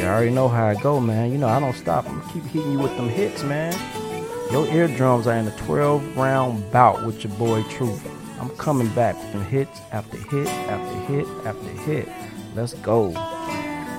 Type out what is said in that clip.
I already know how I go, man. You know, I don't stop. I'm gonna keep hitting you with them hits, man. Your eardrums are in a 12-round bout with your boy Truth. I'm coming back with them hits after hit after hit after hit. Let's go.